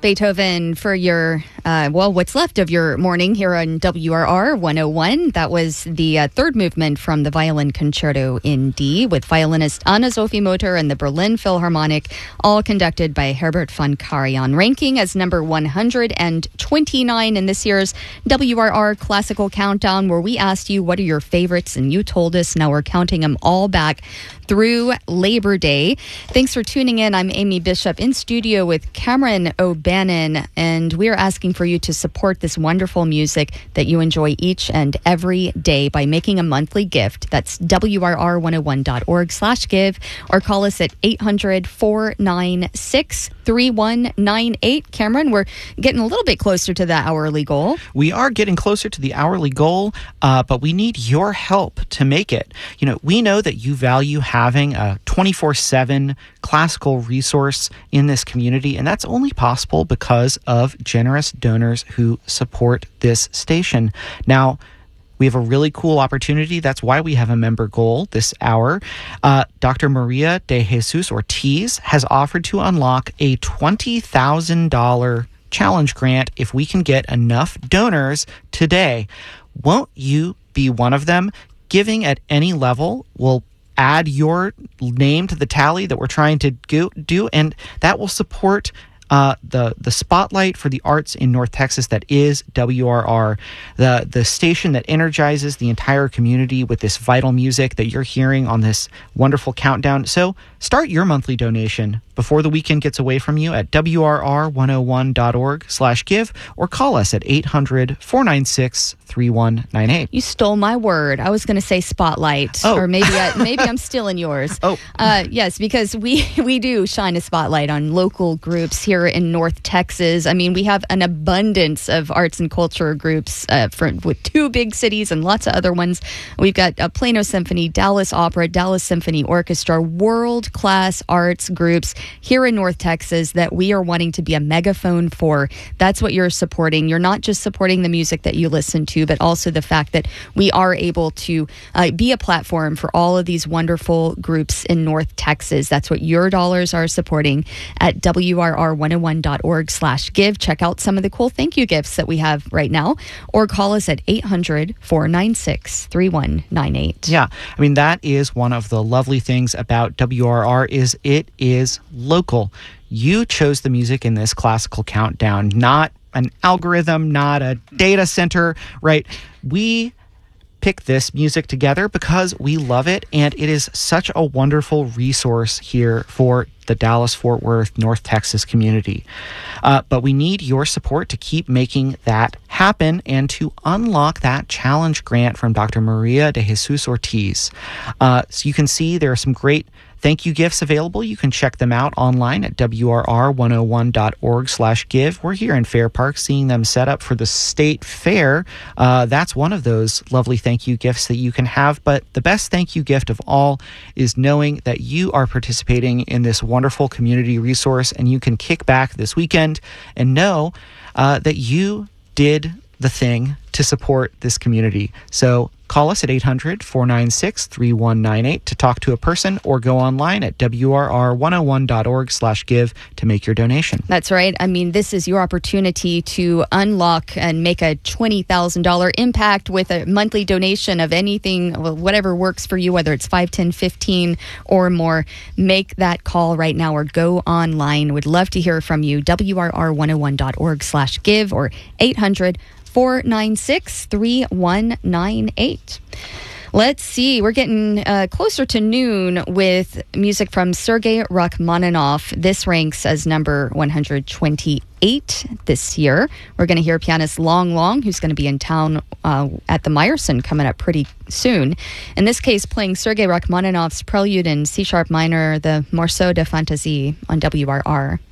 Beethoven for your, what's left of your morning here on WRR 101. That was the third movement from the Violin Concerto in D with violinist Anna-Sophie Mutter and the Berlin Philharmonic, all conducted by Herbert von Karajan. Ranking as number 129 in this year's WRR Classical Countdown, where we asked you what are your favorites, and you told us. Now we're counting them all back through Labor Day. Thanks for tuning in. I'm Amy Bishop in studio with Cameron O'Bannon, and we're asking for you to support this wonderful music that you enjoy each and every day by making a monthly gift. That's WRR101.org/give, or call us at 800-496-3198. Cameron, we're getting a little bit closer to the hourly goal. We are getting closer to the hourly goal, but we need your help to make it. You know, we know that you value having a 24/7 classical resource in this community, and that's only possible because of generous donors who support this station. Now, we have a really cool opportunity. That's why we have a member goal this hour. Dr. Maria de Jesus Ortiz has offered to unlock a $20,000 challenge grant if we can get enough donors today. Won't you be one of them? Giving at any level will add your name to the tally that we're trying to do, and that will support the spotlight for the arts in North Texas that is WRR, the station that energizes the entire community with this vital music that you're hearing on this wonderful countdown. So start your monthly donation before the weekend gets away from you at WRR101.org/give, or call us at 800-496-3198. You stole my word. I was going to say spotlight, or maybe I'm stealing yours. Yes, because we do shine a spotlight on local groups here in North Texas. I mean, we have an abundance of arts and culture groups with two big cities and lots of other ones. We've got Plano Symphony, Dallas Opera, Dallas Symphony Orchestra, world-class arts groups here in North Texas that we are wanting to be a megaphone for. That's what you're supporting. You're not just supporting the music that you listen to, but also the fact that we are able to be a platform for all of these wonderful groups in North Texas. That's what your dollars are supporting at WRR101.org/give. Check out some of the cool thank you gifts that we have right now, or call us at 800-496-3198. Yeah, I mean, that is one of the lovely things about WRR is it is local. You chose the music in this classical countdown, not an algorithm, not a data center, right? We pick this music together because we love it, and it is such a wonderful resource here for the Dallas-Fort Worth, North Texas community. But we need your support to keep making that happen and to unlock that challenge grant from Dr. Maria de Jesus Ortiz. So you can see there are some great thank you gifts available. You can check them out online at WRR101.org/give. We're here in Fair Park seeing them set up for the state fair. That's one of those lovely thank you gifts that you can have. But the best thank you gift of all is knowing that you are participating in this wonderful community resource, and you can kick back this weekend and know that you did the thing to support this community. So call us at 800-496-3198 to talk to a person, or go online at WRR101.org/give to make your donation. That's right. I mean, this is your opportunity to unlock and make a $20,000 impact with a monthly donation of anything, whatever works for you, whether it's 5, 10, 15 or more. Make that call right now or go online. Would love to hear from you. WRR101.org/give or 800-496-3198. Let's see. We're getting closer to noon with music from Sergei Rachmaninoff. This ranks as number 128 this year. We're going to hear pianist Long Long, who's going to be in town at the Meyerson coming up pretty soon. In this case, playing Sergei Rachmaninoff's Prelude in C-sharp minor, the Morceau de Fantaisie on WRR.